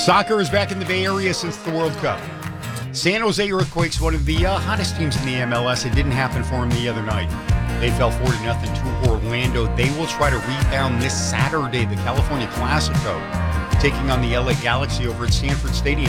Soccer is back in the Bay Area since the World Cup. San Jose Earthquakes, one of the hottest teams in the MLS. It didn't happen for them the other night. They fell 4-0 to Orlando. They will try to rebound this Saturday, the California Classico, taking on the LA Galaxy over at Sanford Stadium.